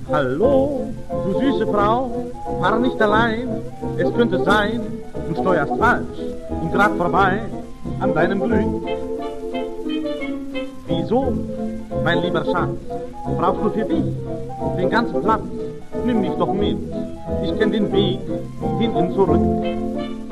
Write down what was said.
Hallo, du süße Frau, fahr nicht allein. Es könnte sein, du steuerst falsch und grad vorbei an deinem Glück. Wieso, mein lieber Schatz, brauchst du für dich den ganzen Platz? Nimm mich doch mit, ich kenn den Weg hin und zurück.